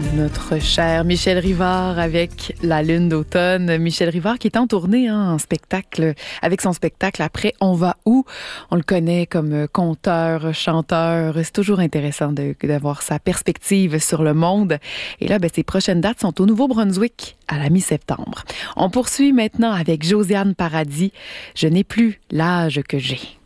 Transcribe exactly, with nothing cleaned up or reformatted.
Notre cher Michel Rivard avec La Lune d'automne. Michel Rivard qui est en tournée hein, en spectacle, avec son spectacle Après on va où? On le connaît comme conteur, chanteur. C'est toujours intéressant de, d'avoir sa perspective sur le monde. Et là, ben, ses prochaines dates sont au Nouveau-Brunswick à la mi-septembre. On poursuit maintenant avec Josiane Paradis. Je n'ai plus l'âge que j'ai.